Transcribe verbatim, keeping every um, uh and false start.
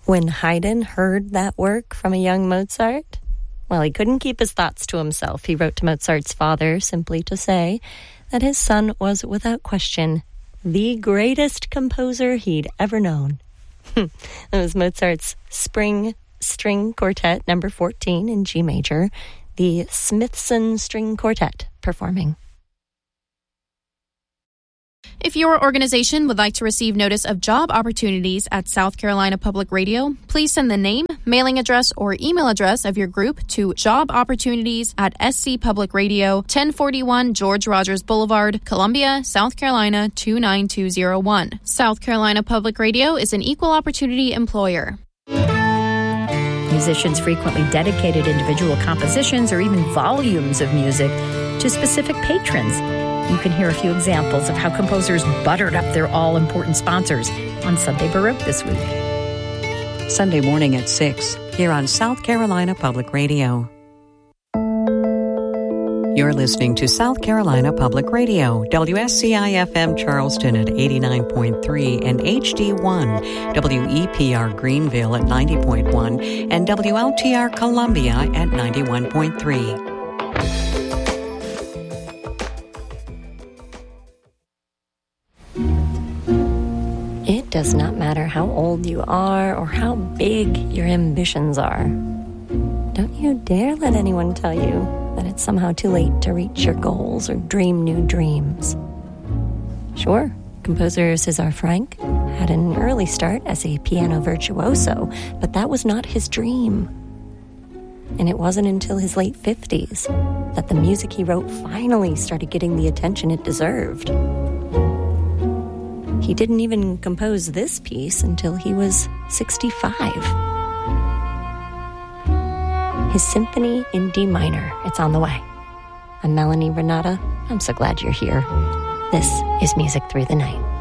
When Haydn heard that work from a young Mozart, well, he couldn't keep his thoughts to himself. He wrote to Mozart's father simply to say that his son was, without question, the greatest composer he'd ever known. It was Mozart's Spring String Quartet, number fourteen in G major, the Smithson String Quartet performing. If your organization would like to receive notice of job opportunities at South Carolina Public Radio, please send the name, mailing address, or email address of your group to job opportunities at S C Public Radio, ten forty-one George Rogers Boulevard, Columbia, South Carolina two nine two zero one. South Carolina Public Radio is an equal opportunity employer. Musicians frequently dedicated individual compositions or even volumes of music to specific patrons. You can hear a few examples of how composers buttered up their all-important sponsors on Sunday Baroque this week. Sunday morning at six, here on South Carolina Public Radio. You're listening to South Carolina Public Radio, W S C I F M Charleston at eighty-nine point three and H D one, W E P R Greenville at ninety point one, and W L T R Columbia at ninety-one point three. It does not matter how old you are or how big your ambitions are. Don't you dare let anyone tell you that it's somehow too late to reach your goals or dream new dreams. Sure, composer César Franck had an early start as a piano virtuoso, but that was not his dream. And it wasn't until his late fifties that the music he wrote finally started getting the attention it deserved. He didn't even compose this piece until he was sixty-five. His Symphony in D minor, it's on the way. I'm Melanie Renata. I'm so glad you're here. This is Music Through the Night.